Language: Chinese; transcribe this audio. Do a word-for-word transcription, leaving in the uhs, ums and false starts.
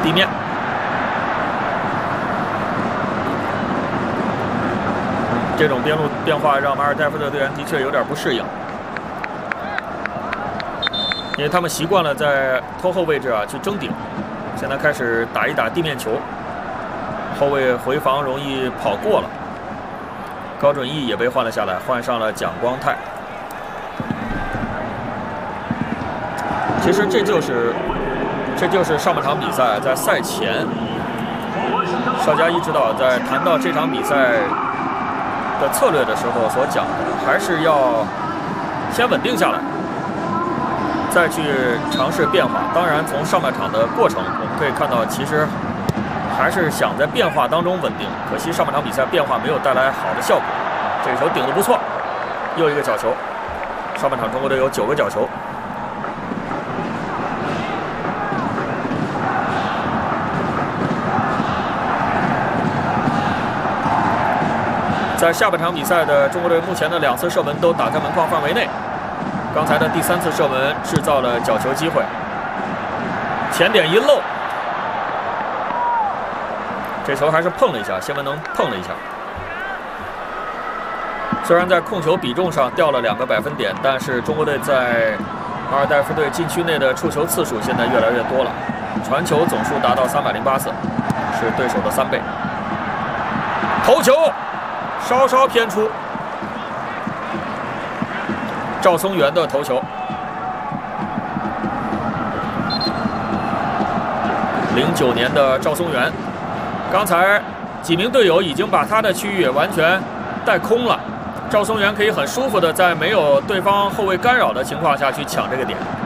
地面。这种边路变化让马尔代夫的队员的确有点不适应，因为他们习惯了在拖后位置啊去争顶，现在开始打一打地面球，后卫回防容易跑过了。高准翼也被换了下来，换上了蒋光太。其实这就是这就是上半场比赛在赛前，邵佳一指导在谈到这场比赛的策略的时候所讲的，还是要先稳定下来，再去尝试变化。当然，从上半场的过程我们可以看到，其实还是想在变化当中稳定。可惜上半场比赛变化没有带来好的效果。这个球顶得不错，又一个角球。上半场中国队有九个角球。在下半场比赛的中国队目前的两次射门都打在门框范围内，刚才的第三次射门制造了角球机会，前点一漏，这球还是碰了一下，谢文能碰了一下。虽然在控球比重上掉了两个百分点，但是中国队在马尔代夫队禁区内的触球次数现在越来越多了，传球总数达到三百零八次，是对手的三倍。头球稍稍偏出，赵松元的头球。零九年的赵松元，刚才几名队友已经把他的区域完全带空了，赵松元可以很舒服的在没有对方后卫干扰的情况下去抢这个点。